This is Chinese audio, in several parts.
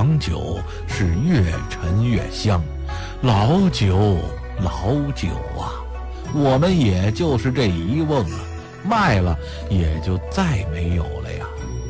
黄酒是越陈越香，老酒老酒啊，我们也就是这一瓮啊，卖了也就再没有了呀。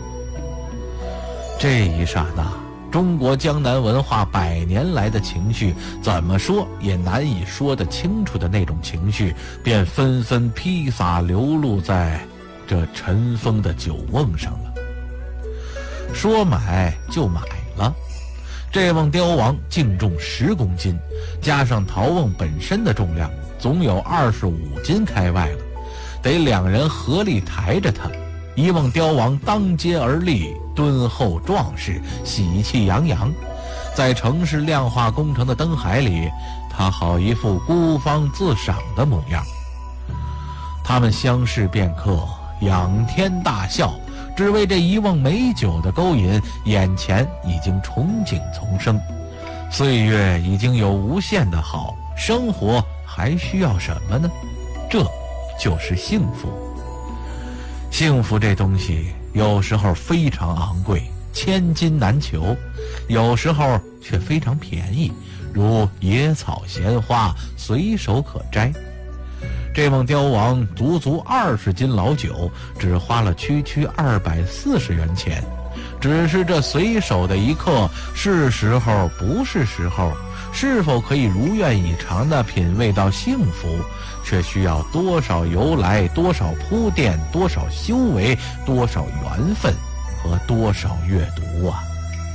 这一刹那，中国江南文化100年来的情绪，怎么说也难以说得清楚的那种情绪，便纷纷披洒流露在这尘封的酒瓮上了。说买就买了，这瓮雕王净重10公斤，加上陶瓮本身的重量，总有25斤开外了，得2人合力抬着它。一瓮雕王当街而立，敦厚壮实，喜气洋洋，在城市亮化工程的灯海里，他好一副孤芳自赏的模样。他们相视片刻，仰天大笑，只为这一瓮美酒的勾引，眼前已经憧憬丛生。岁月已经有无限的好，生活还需要什么呢？这就是幸福。幸福这东西有时候非常昂贵，千金难求，有时候却非常便宜，如野草闲花，随手可摘。这瓮雕王足20斤老酒，只花了区240元钱。只是这随手的一刻，是时候不是时候，是否可以如愿以偿地品味到幸福，却需要多少由来，多少铺垫，多少修为，多少缘分和多少阅读啊。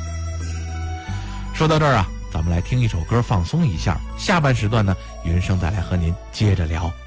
说到这儿啊，咱们来听一首歌放松一下，下半时段呢，云生再来和您接着聊。